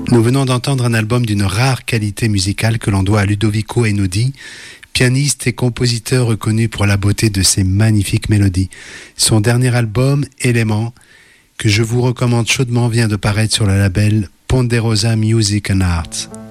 Nous venons d'entendre un album d'une rare qualité musicale que l'on doit à Ludovico Einaudi, pianiste et compositeur reconnu pour la beauté de ses magnifiques mélodies. Son dernier album, Éléments, que je vous recommande chaudement, vient de paraître sur le label Ponderosa Music and Arts.